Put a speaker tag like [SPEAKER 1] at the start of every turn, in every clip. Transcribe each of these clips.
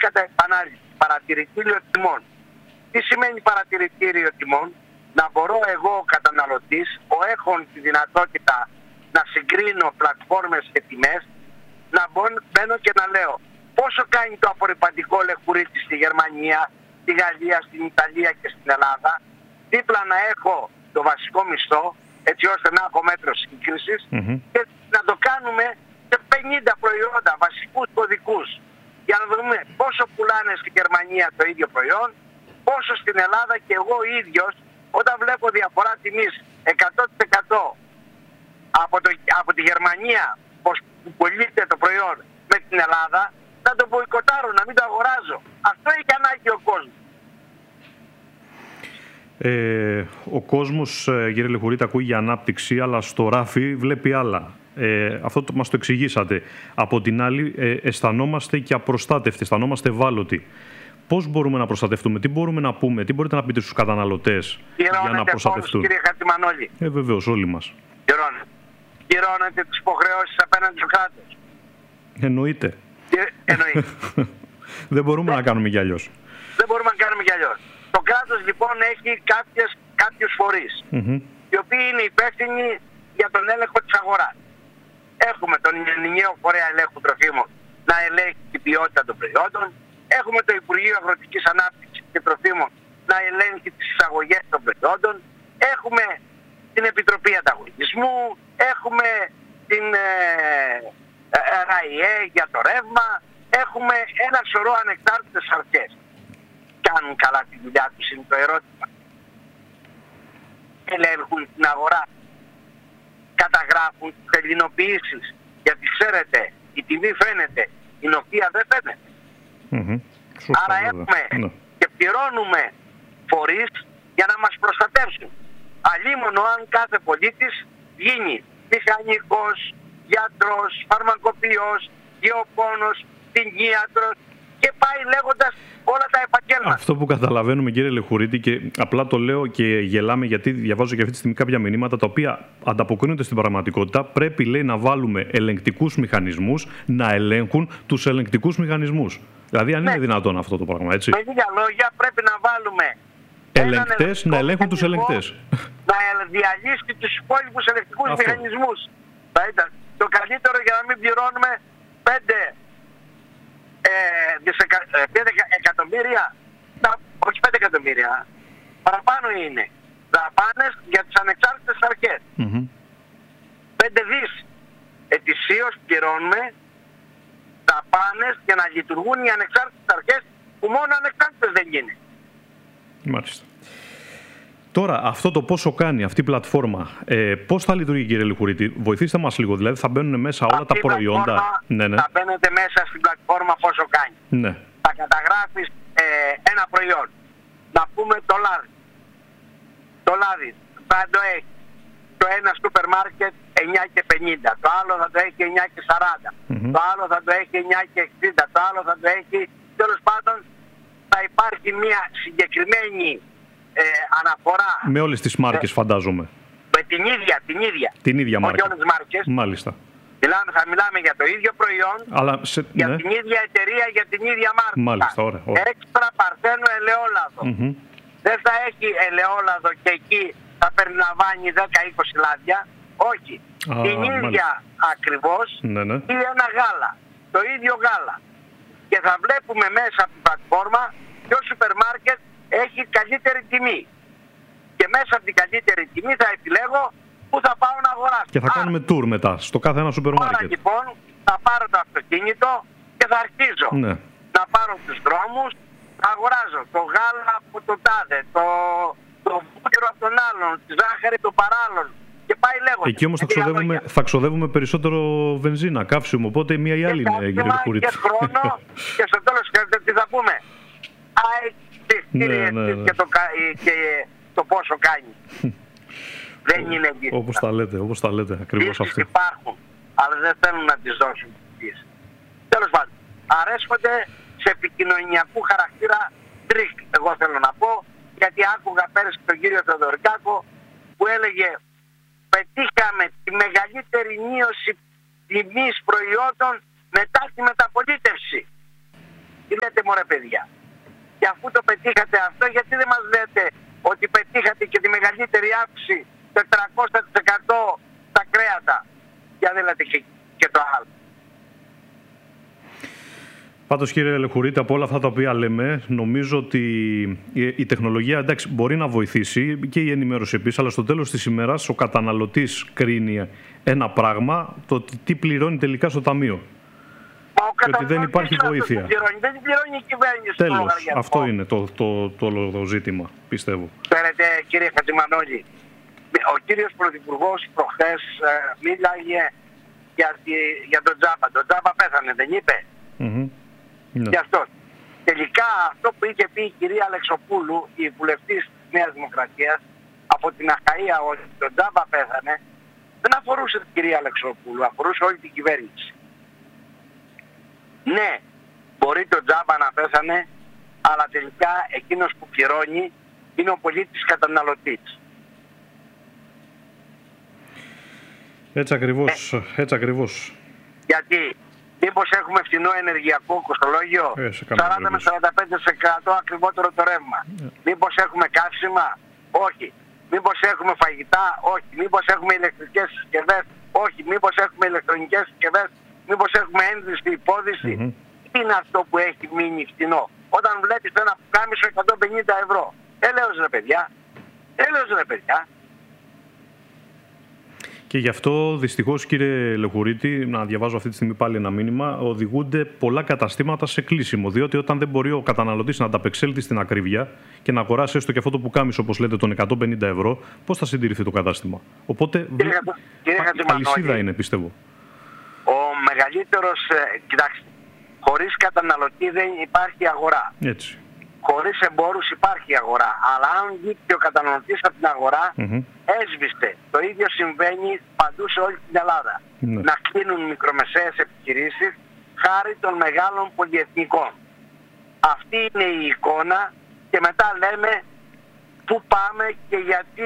[SPEAKER 1] κατά επανάληψη παρατηρητήριο τιμών. Τι σημαίνει παρατηρητήριο τιμών? Να μπορώ εγώ καταναλωτής, έχων τη δυνατότητα να συγκρίνω πλατφόρμες και τιμές, να μπαίνω και να λέω πόσο κάνει το απορριπαντικό λεχουρίτι στη Γερμανία, στη Γαλλία, στην Ιταλία και στην Ελλάδα, δίπλα να έχω το βασικό μισθό, έτσι ώστε να έχω μέτρο σύγκρισης και να το κάνουμε σε 50 προϊόντα, βασικούς κωδικούς, για να δούμε πόσο πουλάνε στη Γερμανία το ίδιο προϊόν, πόσο στην Ελλάδα, και εγώ ίδιος όταν βλέπω διαφορά τιμής 100% από τη Γερμανία πως πωλείται το προϊόν με την Ελλάδα, να το μποϊκοτάρω, να μην το αγοράζω. Αυτό έχει ανάγκη ο κόσμος.
[SPEAKER 2] Ο κόσμος, κύριε Λεχουρίτη, ακούει για ανάπτυξη, αλλά στο ράφι βλέπει άλλα. Αυτό μας το εξηγήσατε. Από την άλλη, αισθανόμαστε και απροστάτευτοι, αισθανόμαστε ευάλωτοι. Πώς μπορούμε να προστατευτούμε, τι μπορούμε να πούμε, τι μπορείτε να πείτε στους καταναλωτές για να προστατευτούν?
[SPEAKER 1] Κύριε Χατζημανόλη.
[SPEAKER 2] Βεβαίως, όλοι μας.
[SPEAKER 1] Κυρώνετε τις υποχρεώσεις απέναντι στο κράτος.
[SPEAKER 2] Εννοείται.
[SPEAKER 1] Εννοείται.
[SPEAKER 2] Δεν μπορούμε να κάνουμε κι αλλιώς.
[SPEAKER 1] Δεν μπορούμε να κάνουμε κι αλλιώς. Το κράτος λοιπόν έχει κάποιους φορείς, οι οποίοι είναι υπεύθυνοι για τον έλεγχο της αγοράς. Έχουμε τον ενιαίο φορέα ελέγχου τροφίμων να ελέγχει την ποιότητα των προϊόντων. Έχουμε το Υπουργείο Αγροτικής Ανάπτυξης και Τροφίμων να ελέγχει τις εισαγωγές των προϊόντων. Έχουμε την Επιτροπή Ανταγωνισμού. Έχουμε την ΡΑΙΕ για το ρεύμα. Έχουμε ένα σωρό ανεξάρτητες αρχές. Κάνουν καλά τη δουλειά τους, είναι το ερώτημα? Ελέγχουν την αγορά? Καταγράφουν τις ελληνοποιήσεις? Γιατί ξέρετε, η τιμή φαίνεται, η οποία δεν φαίνεται.
[SPEAKER 2] Σωστά,
[SPEAKER 1] άρα έχουμε και πληρώνουμε φορείς για να μας προστατεύσουν. Αλλήμωνο αν κάθε πολίτης γίνει μηχανικός, γιατρός, φαρμακοποιός, γεωπόνος, κτηνίατρος και πάει λέγοντας όλα τα επαγγέλματα.
[SPEAKER 2] Αυτό που καταλαβαίνουμε, κύριε Λεχουρίτη, και απλά το λέω και γελάμε γιατί διαβάζω και αυτή τη στιγμή κάποια μηνύματα τα οποία ανταποκρίνονται στην πραγματικότητα, πρέπει, λέει, να βάλουμε ελεγκτικούς μηχανισμούς να ελέγχουν τους ελεγκτικούς μηχανισμούς. Δηλαδή, αν είναι δυνατόν αυτό το πράγμα, έτσι.
[SPEAKER 1] Με λίγα λόγια, πρέπει να βάλουμε
[SPEAKER 2] ελεγκτές να ελέγχουν τους ελεγκτές.
[SPEAKER 1] Να διαλύσει τους υπόλοιπους ελεγκτικούς μηχανισμούς. Θα ήταν το καλύτερο για να μην πληρώνουμε 5 εκατομμύρια, όχι 5 εκατομμύρια, παραπάνω είναι, δαπάνες για τις ανεξάρτητες αρχές. 5 δις ετησίως πληρώνουμε δαπάνες για να λειτουργούν οι ανεξάρτητες αρχές, που μόνο ανεξάρτητες δεν είναι.
[SPEAKER 2] Μάλιστα. Τώρα, αυτό το πόσο κάνει αυτή η πλατφόρμα, πώς θα λειτουργεί, κύριε Λεχουρίτη? Βοηθήστε μας λίγο, δηλαδή θα μπαίνουν μέσα όλα τα προϊόντα.
[SPEAKER 1] Θα μπαίνετε μέσα στην πλατφόρμα πόσο κάνει.
[SPEAKER 2] Ναι.
[SPEAKER 1] Θα καταγράφεις ένα προϊόν. Να πούμε το λάδι. Το λάδι θα το έχει το ένα σούπερ μάρκετ 9,50. Το άλλο θα το έχει 9,40. Το άλλο θα το έχει 9,60. Το άλλο θα το έχει... Τέλος πάντων, θα υπάρχει μια συγκεκριμένη αναφορά.
[SPEAKER 2] Με όλες τις μάρκες, φαντάζομαι.
[SPEAKER 1] Με την ίδια μάρκα. Όχι όλες τις μάρκες.
[SPEAKER 2] Μάλιστα.
[SPEAKER 1] Θα μιλάμε για το ίδιο προϊόν,
[SPEAKER 2] αλλά
[SPEAKER 1] για την ίδια εταιρεία, για την ίδια μάρκα.
[SPEAKER 2] Μάλιστα, ωραία.
[SPEAKER 1] Έξτρα παρθένο ελαιόλαδο. Δεν θα έχει ελαιόλαδο και εκεί θα περιλαμβάνει 10-20 λάδια. Όχι. Την ίδια ακριβώς ή ένα γάλα. Το ίδιο γάλα. Και θα βλέπουμε μέσα από την πλατφόρμα ποιο σούπερ μάρκετ έχει καλύτερη τιμή. Και μέσα από την καλύτερη τιμή θα επιλέγω πού θα πάω να αγοράσω. Και
[SPEAKER 2] θα κάνουμε tour μετά, στο κάθε ένα σούπερ μάρκετ.
[SPEAKER 1] Άρα λοιπόν θα πάρω το αυτοκίνητο και θα αρχίζω να πάρω τους δρόμους, να αγοράζω το γάλα από τον τάδε, το βούτυρο από τον άλλον, τη ζάχαρη των παράλλων. Και πάει λέγοντας.
[SPEAKER 2] Εκεί όμως θα ξοδεύουμε περισσότερο βενζίνα, καύσιμο, οπότε μία ή άλλη είναι, κύριε Λεχουρίτη.
[SPEAKER 1] Και χρόνο και στο τέλος τι θα πούμε? Και το πόσο κάνει. Δεν είναι εμπειρία.
[SPEAKER 2] Όπως τα λέτε, ακριβώς αυτό.
[SPEAKER 1] Υπάρχουν, αλλά δεν θέλουν να τις δώσουν. Τέλος πάντων, αρέσκονται σε επικοινωνιακού χαρακτήρα τρίκ, εγώ θέλω να πω, γιατί άκουγα πέρυσι τον κύριο Θεοδωρικάκο που έλεγε πετύχαμε τη μεγαλύτερη μείωση τιμής προϊόντων μετά τη μεταπολίτευση. Τι λέτε μωρέ παιδιά? Και αφού το πετύχατε αυτό, γιατί δεν μας λέτε ότι πετύχατε και τη μεγαλύτερη αύξηση 400% στα κρέατα? Για δεν λέτε και το άλλο.
[SPEAKER 2] Πάντως, κύριε Λεχουρίτη, από όλα αυτά τα οποία λέμε, νομίζω ότι η τεχνολογία, εντάξει, μπορεί να βοηθήσει και η ενημέρωση επίσης, αλλά στο τέλος της ημέρας ο καταναλωτής κρίνει ένα πράγμα, το τι πληρώνει τελικά στο ταμείο. Ότι δεν υπάρχει βοήθεια.
[SPEAKER 1] Δεν πληρώνει η κυβέρνηση.
[SPEAKER 2] Τέλος, αυτό είναι το ζήτημα, πιστεύω.
[SPEAKER 1] Ξέρετε, κύριε Χατζημανόλη, ο κύριος Πρωθυπουργός προχθές μίλαγε για τον Τζάμπα. Τον Τζάμπα πέθανε, δεν είπε?
[SPEAKER 2] Ναι.
[SPEAKER 1] Και αυτό. Τελικά αυτό που είχε πει η κυρία Αλεξοπούλου, η βουλευτής της Νέας Δημοκρατίας, από την Αχαΐα, ότι τον Τζάμπα πέθανε, δεν αφορούσε την κυρία Αλεξοπούλου, αφορούσε όλη την κυβέρνηση. Ναι, μπορεί το Τζάμπα να πέθανε, αλλά τελικά εκείνος που πληρώνει είναι ο πολίτης καταναλωτής.
[SPEAKER 2] Έτσι ακριβώς.
[SPEAKER 1] Γιατί μήπως έχουμε φθηνό ενεργειακό κοστολόγιο, 40 με 45% ακριβότερο το ρεύμα. Μήπως έχουμε καύσιμα? Όχι. Μήπως έχουμε φαγητά? Όχι. Μήπως έχουμε ηλεκτρικές συσκευές? Όχι. Μήπως έχουμε ηλεκτρονικές συσκευές? Μήπως έχουμε ένδυση, υπόδυση? Τι είναι αυτό που έχει μείνει φθηνό? Όταν βλέπεις ένα πουκάμισο 150 ευρώ. Έλεος ρε παιδιά.
[SPEAKER 2] Και γι' αυτό δυστυχώς, κύριε Λεχουρίτη, να διαβάζω αυτή τη στιγμή πάλι ένα μήνυμα, οδηγούνται πολλά καταστήματα σε κλείσιμο. Διότι όταν δεν μπορεί ο καταναλωτής να ανταπεξέλθει στην ακρίβεια και να αγοράσει έστω και αυτό το πουκάμισο, όπως λέτε, των 150 ευρώ, πώς θα συντηρηθεί το κατάστημα? Οπότε αλυσίδα είναι, πιστεύω.
[SPEAKER 1] Ο μεγαλύτερος, κοιτάξτε, χωρίς καταναλωτή δεν υπάρχει αγορά.
[SPEAKER 2] Έτσι.
[SPEAKER 1] Χωρίς εμπόρους υπάρχει αγορά. Αλλά αν βγήκε ο καταναλωτής από την αγορά, έσβησε. Το ίδιο συμβαίνει παντού σε όλη την Ελλάδα. Να κλείνουν μικρομεσαίες επιχειρήσεις χάρη των μεγάλων πολυεθνικών. Αυτή είναι η εικόνα και μετά λέμε πού πάμε και γιατί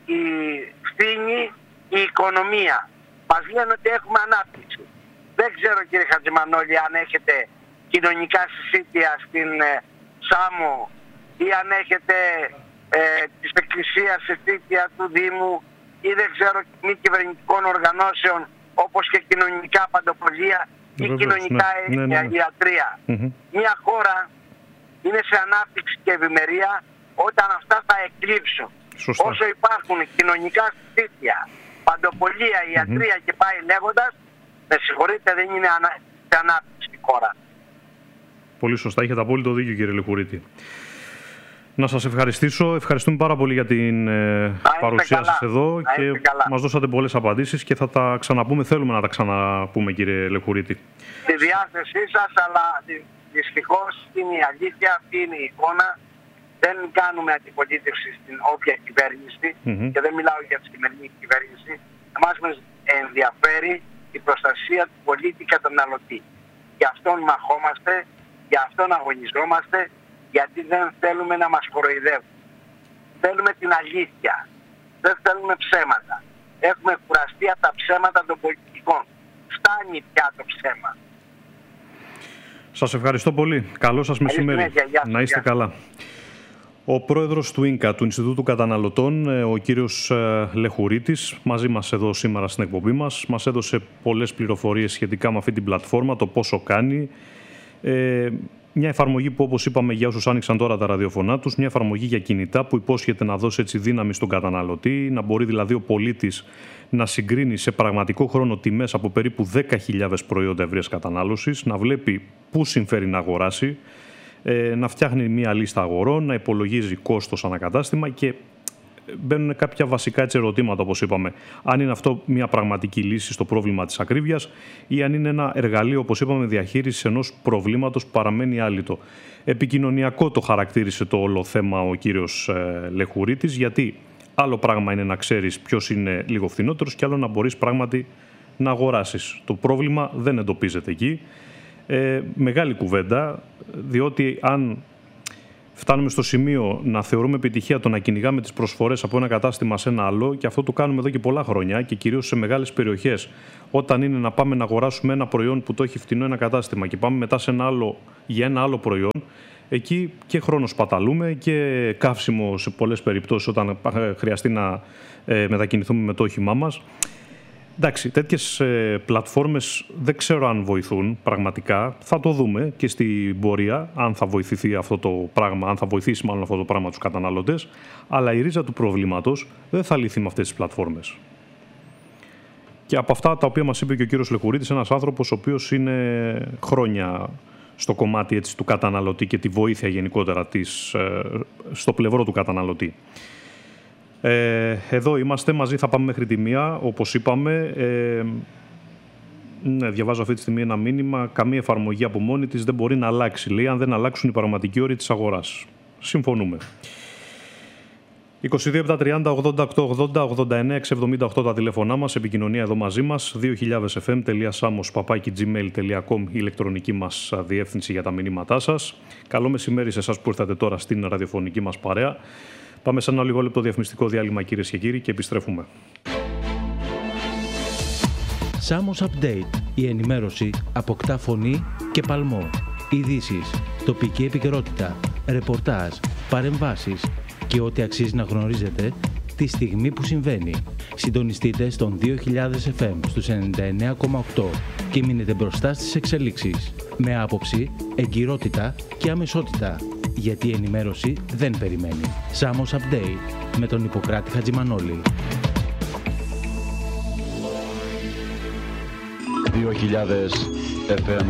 [SPEAKER 1] φθήνει η οικονομία. Μας λένε ότι έχουμε ανάπτυξη. Δεν ξέρω, κύριε Χατζημανόλη, αν έχετε κοινωνικά συσίτια στην Σάμο ή αν έχετε της Εκκλησίας συσίτια του Δήμου ή δεν ξέρω μη κυβερνητικών οργανώσεων όπως και κοινωνικά παντοπολία ή κοινωνικά ιατρία. Μια χώρα είναι σε ανάπτυξη και ευημερία όταν αυτά θα εκλείψουν.
[SPEAKER 2] Σωστά.
[SPEAKER 1] Όσο υπάρχουν κοινωνικά συσίτια, παντοπολία, ιατρία και πάει λέγοντας, με συγχωρείτε, δεν είναι σε ανάπτυξη η χώρα.
[SPEAKER 2] Πολύ σωστά. Έχετε απόλυτο δίκιο, κύριε Λεχουρίτη. Να σας ευχαριστήσω. Ευχαριστούμε πάρα πολύ για την παρουσία σας εδώ και μας δώσατε πολλές απαντήσεις και θα τα ξαναπούμε. Θέλουμε να τα ξαναπούμε, κύριε Λεχουρίτη.
[SPEAKER 1] Στη διάθεσή σας, αλλά δυστυχώς είναι η αλήθεια, αυτή είναι η εικόνα. Δεν κάνουμε αντιπολίτευση στην όποια κυβέρνηση και δεν μιλάω για τη σημερινή κυβέρνηση. Εμάς μας ενδιαφέρει η προστασία του πολίτη καταναλωτή. Γι' αυτόν μαχόμαστε, γι' αυτόν αγωνιζόμαστε, γιατί δεν θέλουμε να μας κοροϊδεύουν. Θέλουμε την αλήθεια. Δεν θέλουμε ψέματα. Έχουμε κουραστεί από τα ψέματα των πολιτικών. Φτάνει πια το ψέμα.
[SPEAKER 2] Σας ευχαριστώ πολύ. Καλό σας μεσημέρι. Να είστε καλά. Ο πρόεδρος του ΙΝΚΑ, του Ινστιτούτου Καταναλωτών, ο κύριος Λεχουρίτης, μαζί μας εδώ σήμερα στην εκπομπή μας έδωσε πολλές πληροφορίες σχετικά με αυτή την πλατφόρμα, το πόσο κάνει. Μια εφαρμογή που, όπως είπαμε, για όσους άνοιξαν τώρα τα ραδιοφωνά τους, μια εφαρμογή για κινητά που υπόσχεται να δώσει έτσι δύναμη στον καταναλωτή, να μπορεί δηλαδή ο πολίτης να συγκρίνει σε πραγματικό χρόνο τιμές από περίπου 10.000 προϊόντα ευρείας κατανάλωσης, να βλέπει πού συμφέρει να αγοράσει, να φτιάχνει μια λίστα αγορών, να υπολογίζει κόστος ανακατάστημα και μπαίνουν κάποια βασικά έτσι ερωτήματα, όπως είπαμε. Αν είναι αυτό μια πραγματική λύση στο πρόβλημα της ακρίβειας ή αν είναι ένα εργαλείο, όπως είπαμε, διαχείρισης ενός προβλήματος που παραμένει άλυτο. Επικοινωνιακό το χαρακτήρισε το όλο θέμα ο κύριος Λεχουρίτης, γιατί άλλο πράγμα είναι να ξέρεις ποιος είναι λίγο φθηνότερος και άλλο να μπορείς πράγματι να αγοράσεις. Το πρόβλημα δεν εντοπίζεται εκεί. Μεγάλη κουβέντα, διότι αν Φτάνουμε στο σημείο να θεωρούμε επιτυχία το να κυνηγάμε τις προσφορές από ένα κατάστημα σε ένα άλλο, και αυτό το κάνουμε εδώ και πολλά χρόνια και κυρίως σε μεγάλες περιοχές. Όταν είναι να πάμε να αγοράσουμε ένα προϊόν που το έχει φτηνό ένα κατάστημα και πάμε μετά σε ένα άλλο, για ένα άλλο προϊόν, εκεί και χρόνο σπαταλούμε και καύσιμο σε πολλές περιπτώσεις όταν χρειαστεί να μετακινηθούμε με το όχημά μας. Εντάξει, τέτοιες πλατφόρμες δεν ξέρω αν βοηθούν πραγματικά. Θα το δούμε και στην πορεία, αν θα βοηθηθεί αυτό το πράγμα, αν θα βοηθήσει μάλλον αυτό το πράγμα τους καταναλωτές. Αλλά η ρίζα του προβλήματος δεν θα λυθεί με αυτές τις πλατφόρμες. Και από αυτά τα οποία μας είπε και ο κύριος Λεχουρίτης, ένας άνθρωπος ο οποίος είναι χρόνια στο κομμάτι έτσι, του καταναλωτή και τη βοήθεια γενικότερα στο πλευρό του καταναλωτή. Εδώ είμαστε μαζί, θα πάμε μέχρι τη 1, όπως είπαμε. Ναι, διαβάζω αυτή τη στιγμή ένα μήνυμα. Καμία εφαρμογή από μόνη της δεν μπορεί να αλλάξει, λέει, αν δεν αλλάξουν οι πραγματικοί όροι της αγοράς. Συμφωνούμε. 22-30-88-80-89-678 τα τηλέφωνά μας, επικοινωνία εδώ μαζί μας, 2000fm.samos@gmail.com η ηλεκτρονική μας διεύθυνση για τα μηνύματά σας. Καλό μεσημέρι σε εσάς που ήρθατε τώρα στην ραδιοφωνική μας παρέα. Πάμε σε ένα λίγο λεπτό διαφημιστικό διάλειμμα, κυρίες και κύριοι, και επιστρέφουμε.
[SPEAKER 3] Samos Update. Η ενημέρωση αποκτά φωνή και παλμό. Ειδήσεις, τοπική επικαιρότητα, ρεπορτάζ, παρεμβάσεις και ό,τι αξίζει να γνωρίζετε τη στιγμή που συμβαίνει. Συντονιστείτε στον 2000 FM στους 99,8 και μείνετε μπροστά στις εξελίξεις. Με άποψη, εγκυρότητα και αμεσότητα. Γιατί η ενημέρωση δεν περιμένει. Samos Update με τον Ιπποκράτη Χατζημανόλη.
[SPEAKER 4] 2000 FM.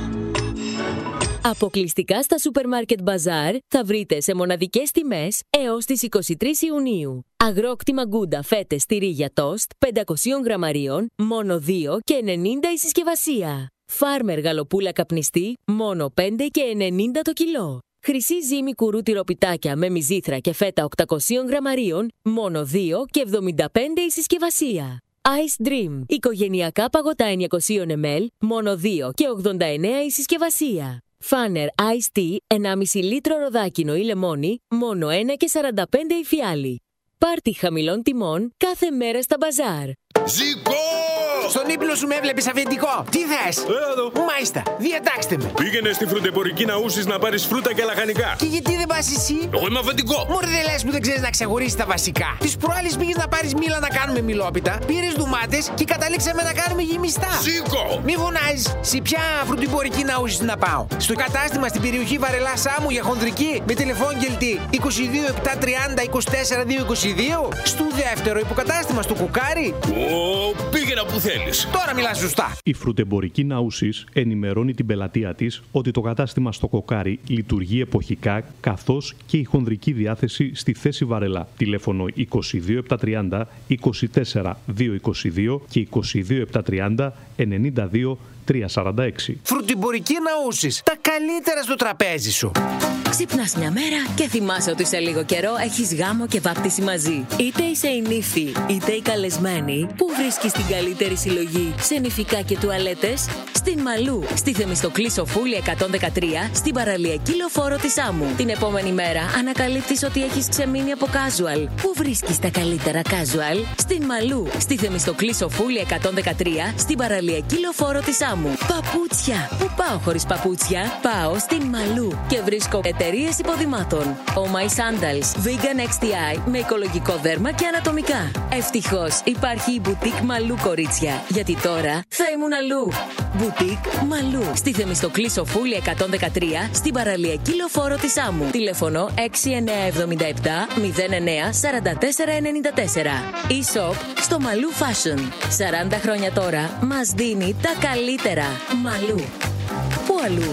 [SPEAKER 5] Αποκλειστικά στα Supermarket Bazaar θα βρείτε σε μοναδικές τιμές έως τις 23 Ιουνίου. Αγρόκτημα Γκούντα φέτες τυρί για τόστ 500 γραμμαρίων, μόνο 2 και 90 η συσκευασία. Φάρμερ γαλοπούλα καπνιστή, μόνο 5 και 90 το κιλό. Χρυσή ζύμη κουρού τυροπιτάκια με μυζήθρα και φέτα 800 γραμμαρίων, μόνο 2 και 75 η συσκευασία. Ice Dream, οικογενειακά παγωτά 900 ml, μόνο 2 και 89 η συσκευασία. Φάνερ Ice Tea, 1,5 λίτρο ροδάκινο ή λεμόνι, μόνο 1 και 45 η φιάλη. Πάρτι χαμηλών τιμών κάθε μέρα στα μπαζάρ.
[SPEAKER 6] Ζήκω!
[SPEAKER 7] Στον ύπνο σου με έβλεπες αφεντικό. Τι θες?
[SPEAKER 6] Εδώ.
[SPEAKER 7] Μάλιστα, διατάξτε με.
[SPEAKER 6] Πήγαινε στη φρουτεμπορική να ούσεις να πάρεις φρούτα και λαχανικά.
[SPEAKER 7] Και γιατί δεν πας εσύ?
[SPEAKER 6] Εγώ είμαι αφεντικό.
[SPEAKER 7] Μωρέ, δεν λες που δεν ξέρεις να ξεχωρίσεις τα βασικά. Τις προάλλες πήγες να πάρεις μήλα να κάνουμε μιλόπιτα, πήρες ντουμάτες και καταλήξαμε να κάνουμε γεμιστά.
[SPEAKER 6] Ζήκω!
[SPEAKER 7] Μη φωνάζεις. Σε ποια φρουτεμπορική να ούσεις να πάω? Στο κατάστημα στην περιοχή Βαρελά Σάμου για χονδρική με τηλεφώνγελτη 22 730 24 222. Στο δεύτερο υποκατάστημα στο Κουκάρι.
[SPEAKER 6] Πήγαινα που θέλεις.
[SPEAKER 7] Τώρα μιλάς σωστά.
[SPEAKER 2] Η φρουτεμπορική Ναούσης ενημερώνει την πελατεία της ότι το κατάστημα στο Κοκάρι λειτουργεί εποχικά, καθώς και η χονδρική διάθεση στη θέση Βαρελά. Τηλέφωνο 22 730 24 222 και 22 730 92 346.
[SPEAKER 7] Φρουτεμπορική Ναούσης. Τα καλύτερα στο τραπέζι σου.
[SPEAKER 5] Ξυπνάς μια μέρα και θυμάσαι ότι σε λίγο καιρό έχεις γάμο και βάπτιση μαζί. Είτε είσαι η νύφη, είτε η καλεσμένη, που βρίσκεις την καλύτερη συλλογή σε νηφικά και τουαλέτες? Στην Μαλού, στη Θεμιστοκλή Σοφούλη 113, στην παραλιακή λεωφόρο της Άμμου. Την επόμενη μέρα ανακαλύπτεις ότι έχεις ξεμείνει από casual. Πού βρίσκεις τα καλύτερα casual? Στην Μαλού, στη Θεμιστοκλή Σοφούλη 113, στην παραλιακή λεωφόρο της Άμμου. Παπούτσια. Πού πάω χωρίς παπούτσια? Πάω στην Μαλού και βρίσκω εταιρείες υποδημάτων. Oh My Sandals, Vegan XTI με οικολογικό δέρμα και ανατομικά. Ευτυχώς υπάρχει η Boutique Μαλού, κορίτσια, γιατί τώρα θα ήμουν αλλού. Boutique Μαλού, στη Θεμιστοκλή Σοφούλη 113, στην παραλιακή λεωφόρο της Άμμου. Τηλέφωνο 6977 09 44 94. E-shop στο Μαλού Fashion. 40 χρόνια τώρα μας δίνει τα καλύτερα. Μαλού. Πού αλλού?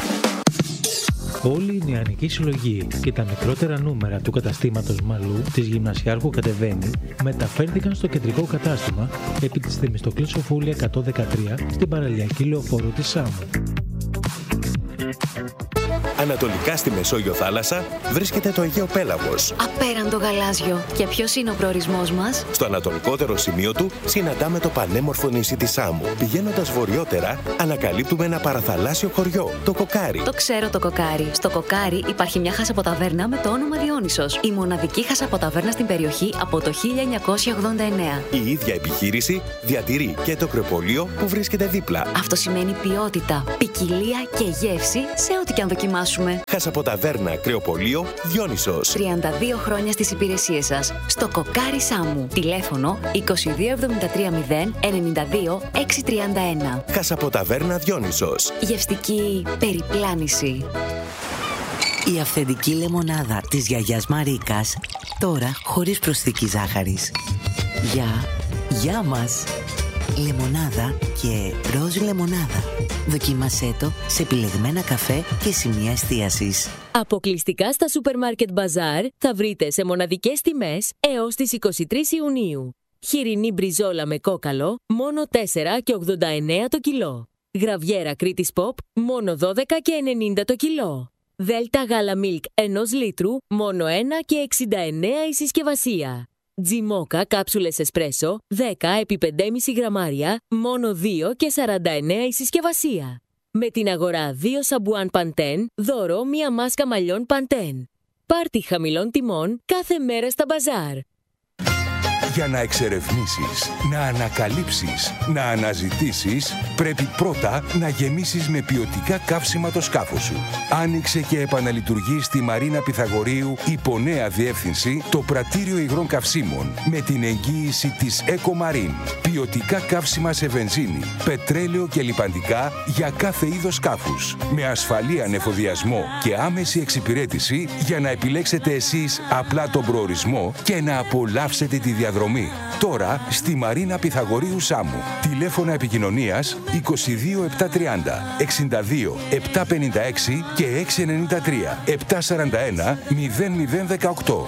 [SPEAKER 3] Όλη η νεανική συλλογή και τα μικρότερα νούμερα του καταστήματος Μαλού της Γυμνασιάρχου Κατεβαίνει μεταφέρθηκαν στο κεντρικό κατάστημα επί της Θεμιστοκλής Σοφούλη 113 στην παραλιακή λεωφόρο της Σάμου.
[SPEAKER 8] Ανατολικά στη Μεσόγειο θάλασσα βρίσκεται το Αιγαίο Πέλαγος.
[SPEAKER 9] Απέραντο γαλάζιο. Και ποιος είναι ο προορισμός μας?
[SPEAKER 8] Στο ανατολικότερο σημείο του συναντάμε το πανέμορφο νησί της Σάμου. Πηγαίνοντας βορειότερα, ανακαλύπτουμε ένα παραθαλάσσιο χωριό, το Κοκάρι.
[SPEAKER 9] Το ξέρω το Κοκάρι. Στο Κοκάρι υπάρχει μια χασαποταβέρνα με το όνομα Διόνυσος. Η μοναδική χασαποταβέρνα στην περιοχή από το 1989.
[SPEAKER 8] Η ίδια επιχείρηση διατηρεί και το κρεοπολείο που βρίσκεται δίπλα.
[SPEAKER 9] Αυτό σημαίνει ποιότητα, ποικιλία και γεύση σε ό,τι και αν δοκιμάσουμε.
[SPEAKER 8] Χασαποταβέρνα κρεοπολείο Διόνυσος.
[SPEAKER 9] 32 χρόνια στις υπηρεσίες σας. Στο Κοκάρι Σάμου. Τηλέφωνο 22730 92 631.
[SPEAKER 8] Χασαποταβέρνα Διόνυσος.
[SPEAKER 9] Γευστική περιπλάνηση.
[SPEAKER 10] Η αυθεντική λεμονάδα της γιαγιάς Μαρίκας, τώρα χωρίς προσθήκη ζάχαρης. Γεια μας! Λεμονάδα και ροζ λεμονάδα. Δοκίμασέ το σε επιλεγμένα καφέ και σημεία εστίασης.
[SPEAKER 5] Αποκλειστικά στα Supermarket Bazaar θα βρείτε σε μοναδικές τιμές έως τις 23 Ιουνίου. Χοιρινή μπριζόλα με κόκαλο, μόνο 4,89 το κιλό. Γραβιέρα Κρήτης Pop, μόνο 12,90 το κιλό. Δέλτα γάλα Milk 1 λίτρου, μόνο 1,69 η συσκευασία. Τζιμόκα κάψουλες εσπρέσο, 10 επί 5,5 γραμμάρια, μόνο 2,49 η συσκευασία. Με την αγορά 2 σαμπουάν Pantene, δώρο μία μάσκα μαλλιών Pantene. Πάρτι χαμηλών τιμών κάθε μέρα στα μπαζάρ.
[SPEAKER 11] Για να εξερευνήσεις, να ανακαλύψεις, να αναζητήσεις, πρέπει πρώτα να γεμίσεις με ποιοτικά καύσιμα το σκάφος σου. Άνοιξε και επαναλειτουργεί στη Μαρίνα Πυθαγορείου υπό νέα διεύθυνση το πρατήριο υγρών καυσίμων με την εγγύηση της Ecomarine. Ποιοτικά καύσιμα σε βενζίνη, πετρέλαιο και λιπαντικά για κάθε είδος σκάφους. Με ασφαλή ανεφοδιασμό και άμεση εξυπηρέτηση για να επιλέξετε εσείς απλά τον προορισμό και να απολαύσετε τη διαδρομή. Τώρα στη Μαρίνα Πυθαγορείου Σάμου. Τηλέφωνα επικοινωνίας 22 730 62 756 και 693 741 0018.